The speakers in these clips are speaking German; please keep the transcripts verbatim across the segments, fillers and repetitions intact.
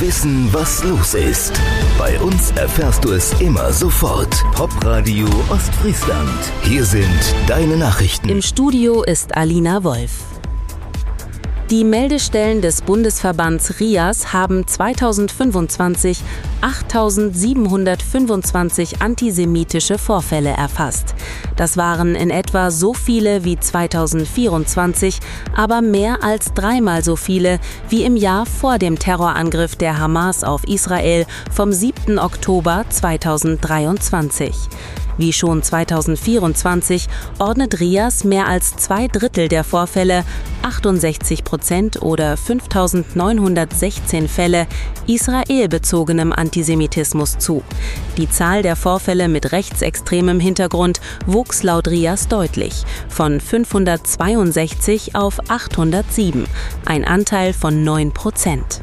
wissen, was los ist. Bei uns erfährst du es immer sofort. Popradio Ostfriesland. Hier sind deine Nachrichten. Im Studio ist Alina Wolf. Die Meldestellen des Bundesverbands R I A S haben zweitausendfünfundzwanzig achttausendsiebenhundertfünfundzwanzig antisemitische Vorfälle erfasst. Das waren in etwa so viele wie zweitausendvierundzwanzig, aber mehr als dreimal so viele wie im Jahr vor dem Terrorangriff der Hamas auf Israel vom siebten Oktober zweitausenddreiundzwanzig. Wie schon zweitausendvierundzwanzig ordnet R I A S mehr als zwei Drittel der Vorfälle, achtundsechzig Prozent oder fünftausendneunhundertsechzehn Fälle, israelbezogenem Antisemitismus zu. Die Zahl der Vorfälle mit rechtsextremem Hintergrund wuchs laut R I A S deutlich, von fünfhundertzweiundsechzig auf achthundertsieben, ein Anteil von neun Prozent.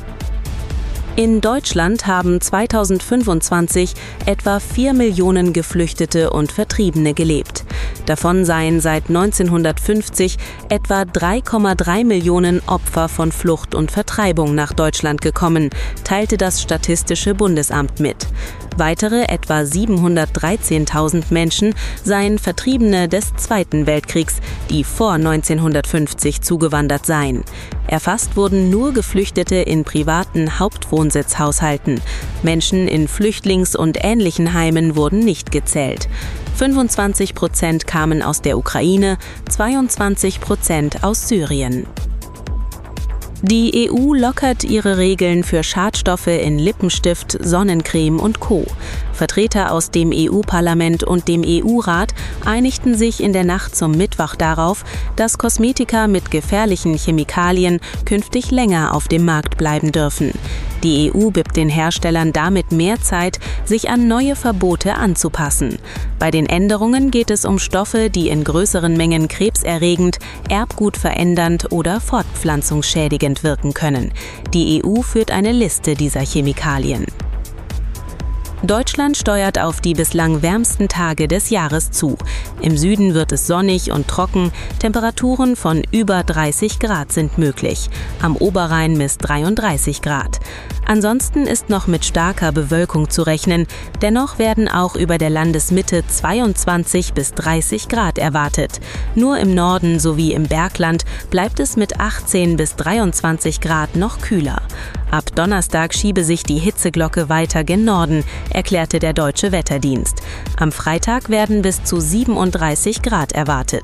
In Deutschland haben zweitausendfünfundzwanzig etwa vier Millionen Geflüchtete und Vertriebene gelebt. Davon seien seit neunzehnhundertfünfzig etwa drei Komma drei Millionen Opfer von Flucht und Vertreibung nach Deutschland gekommen, teilte das Statistische Bundesamt mit. Weitere etwa siebenhundertdreizehntausend Menschen seien Vertriebene des Zweiten Weltkriegs, die vor neunzehnhundertfünfzig zugewandert seien. Erfasst wurden nur Geflüchtete in privaten Hauptwohnsitzhaushalten. Menschen in Flüchtlings- und ähnlichen Heimen wurden nicht gezählt. fünfundzwanzig Prozent kamen aus der Ukraine, zweiundzwanzig Prozent aus Syrien. Die E U lockert ihre Regeln für Schadstoffe in Lippenstift, Sonnencreme und Co. Vertreter aus dem E U-Parlament und dem E U-Rat einigten sich in der Nacht zum Mittwoch darauf, dass Kosmetika mit gefährlichen Chemikalien künftig länger auf dem Markt bleiben dürfen. Die E U gibt den Herstellern damit mehr Zeit, sich an neue Verbote anzupassen. Bei den Änderungen geht es um Stoffe, die in größeren Mengen krebserregend, erbgutverändernd oder fortpflanzungsschädigend wirken können. Die E U führt eine Liste dieser Chemikalien. Deutschland steuert auf die bislang wärmsten Tage des Jahres zu. Im Süden wird es sonnig und trocken, Temperaturen von über dreißig Grad sind möglich, am Oberrhein bis dreiunddreißig Grad. Ansonsten ist noch mit starker Bewölkung zu rechnen, dennoch werden auch über der Landesmitte zweiundzwanzig bis dreißig Grad erwartet. Nur im Norden sowie im Bergland bleibt es mit achtzehn bis dreiundzwanzig Grad noch kühler. Ab Donnerstag schiebe sich die Hitzeglocke weiter gen Norden, erklärte der Deutsche Wetterdienst. Am Freitag werden bis zu siebenunddreißig Grad erwartet.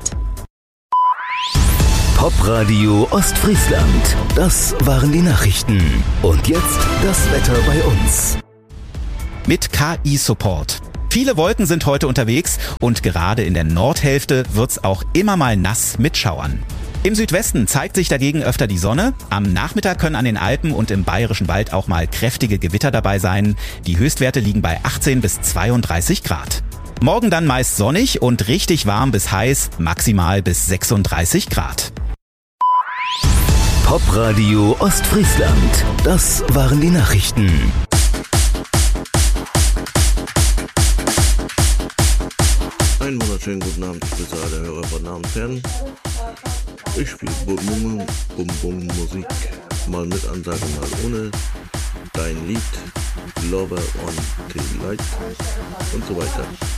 Popradio Ostfriesland. Das waren die Nachrichten. Und jetzt das Wetter bei uns. Mit K I-Support. Viele Wolken sind heute unterwegs und gerade in der Nordhälfte wird's auch immer mal nass mit Schauern. Im Südwesten zeigt sich dagegen öfter die Sonne. Am Nachmittag können an den Alpen und im Bayerischen Wald auch mal kräftige Gewitter dabei sein. Die Höchstwerte liegen bei achtzehn bis zweiunddreißig Grad. Morgen dann meist sonnig und richtig warm bis heiß, maximal bis sechsunddreißig Grad. Popradio Ostfriesland. Das waren die Nachrichten. Einen wunderschönen guten Abend, ich grüße alle Hörer von nah und fern. Ich spiele Bum-Bum-Musik, mal mit Ansage, mal ohne. Dein Lied, Lover on the Light und so weiter.